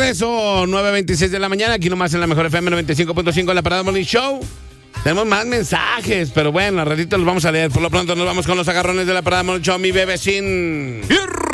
regreso, 9:26 de la mañana, aquí nomás en la Mejor FM 95.5 en la Parada Morning Show. Tenemos más mensajes, pero bueno, al ratito los vamos a leer. Por lo pronto nos vamos con los agarrones de la Parada Morning Show, mi bebecín.